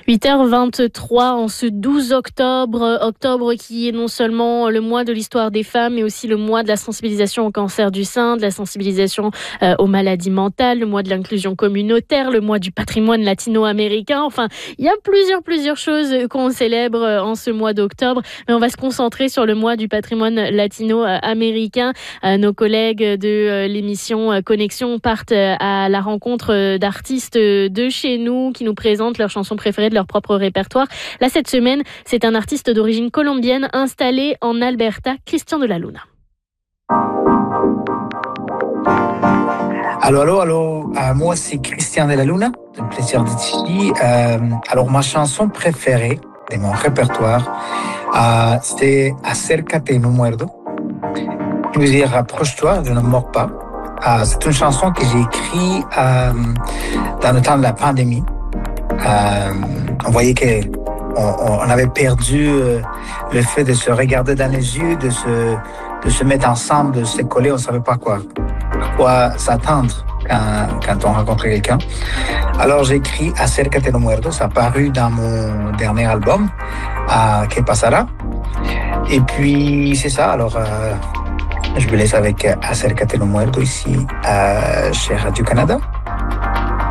8h23 en ce 12 octobre. Octobre qui est non seulement le mois de l'histoire des femmes, mais aussi le mois de la sensibilisation au cancer du sein, de la sensibilisation aux maladies mentales, le mois de l'inclusion communautaire, le mois du patrimoine latino-américain. Enfin, il y a plusieurs choses qu'on célèbre en ce mois d'octobre. Mais on va se concentrer sur le mois du patrimoine latino-américain. Nos collègues de l'émission Connexion partent à la rencontre d'artistes de chez nous qui nous présentent leurs chansons préférées de leur propre répertoire. Là, cette semaine, c'est un artiste d'origine colombienne installé en Alberta, Christian de la Luna. Allô, moi c'est Christian de la Luna, c'est un plaisir d'être ici. Alors ma chanson préférée de mon répertoire, c'était Acércate y no muerdo, qui veut dire rapproche-toi, je ne mords pas. C'est une chanson que j'ai écrite dans le temps de la pandémie. On voyait qu'on avait perdu le fait de se regarder dans les yeux, de se mettre ensemble, de se coller, on ne savait pas à quoi s'attendre quand on rencontrait quelqu'un. Alors j'ai écrit Acércate no muerdo, ça a paru dans mon dernier album, Que Pasara. Et puis c'est ça, alors je vous laisse avec Acércate no muerdo ici chez Radio-Canada.